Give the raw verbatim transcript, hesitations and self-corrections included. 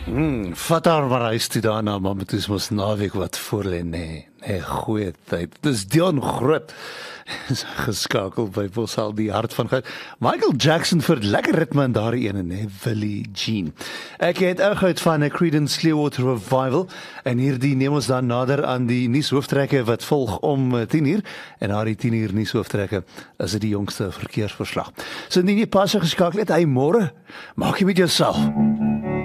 Hmm, vat haar maar huis toe daarna, maar met ons mos naweek wat voor lê, nee, nee, goeie tyd. Dis Dion Groot. Is geskakel by Bosal die hart van goud. Michael Jackson vir lekker ritme in daardie ene, nee, Billie Jean. Ek het uitgehoud van 'n Creedence Clearwater Revival en hierdie neem ons dan nader aan die nuushooftrekke wat volg om tien uur en na die tien uur nuushooftrekke is dit die jongste verkeersverslag. So indien jy pas geskakel het, hy môre, maak jy met jouself.